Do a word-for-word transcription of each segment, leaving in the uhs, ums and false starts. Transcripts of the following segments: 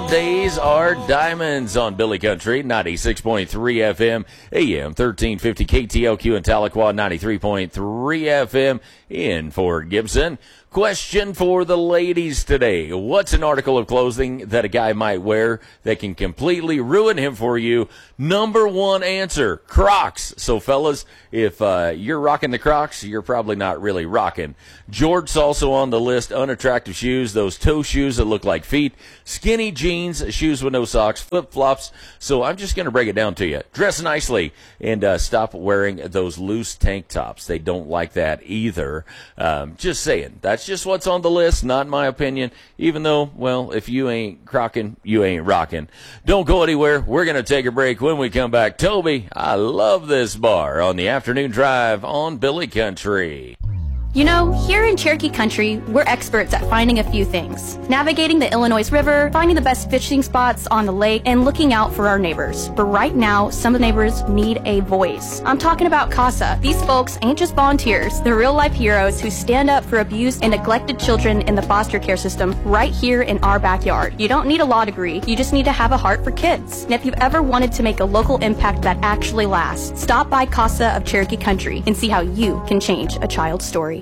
Some days are diamonds on Billy Country, ninety-six point three F M, A M thirteen fifty K T L Q in Tahlequah, ninety-three point three F M in Fort Gibson. Question for the ladies today. What's an article of clothing that a guy might wear that can completely ruin him for you? Number one answer, Crocs. So, fellas, if uh, you're rocking the Crocs, you're probably not really rocking. Jorts also on the list, unattractive shoes, those toe shoes that look like feet, skinny jeans, shoes with no socks, flip-flops. So I'm just going to break it down to you. Dress nicely and uh, stop wearing those loose tank tops. They don't like that either. Um, just saying. That's just what's on the list, not my opinion, even though, well, if you ain't crocking, you ain't rocking. Don't go anywhere. We're going to take a break. When we come back, Toby, I love this bar on the afternoon drive on Billy Country. You know, here in Cherokee Country, we're experts at finding a few things. Navigating the Illinois River, finding the best fishing spots on the lake, and looking out for our neighbors. But right now, some of the neighbors need a voice. I'm talking about CASA. These folks ain't just volunteers. They're real-life heroes who stand up for abused and neglected children in the foster care system right here in our backyard. You don't need a law degree. You just need to have a heart for kids. And if you've ever wanted to make a local impact that actually lasts, stop by CASA of Cherokee Country and see how you can change a child's story.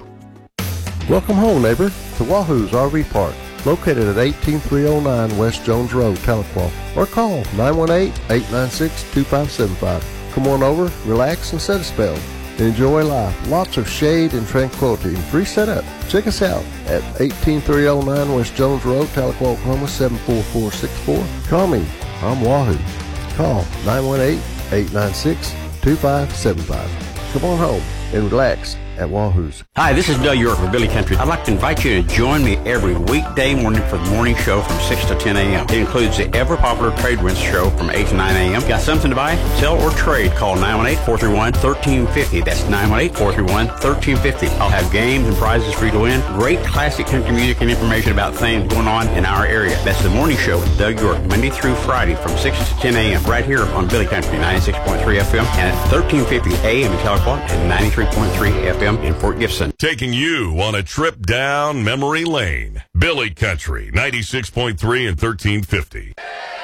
Welcome home, neighbor, to Wahoo's R V Park, located at eighteen three oh nine West Jones Road, Tahlequah, or call nine one eight, eight nine six, two five seven five. Come on over, relax, and set a spell. Enjoy life. Lots of shade and tranquility and free setup. Check us out at eighteen three oh nine West Jones Road, Tahlequah, Oklahoma, seven four four six four. Call me. I'm Wahoo. Call nine one eight, eight nine six, two five seven five. Come on home and relax at Wahoo's. Hi, this is Doug York from Billy Country. I'd like to invite you to join me every weekday morning for the morning show from six to ten a.m. It includes the ever-popular Trade Winds show from eight to nine a.m. Got something to buy, sell, or trade? Call nine one eight, four three one, one three five zero. That's nine one eight, four three one, one three five zero. I'll have games and prizes for you to win. Great classic country music and information about things going on in our area. That's the morning show with Doug York, Monday through Friday from six to ten a.m. right here on Billy Country, ninety-six point three F M, and at thirteen fifty A M in Tahlequah and ninety-three point three F M in Fort Gibson. Taking you on a trip down memory lane. Billy Country, ninety-six point three and thirteen fifty.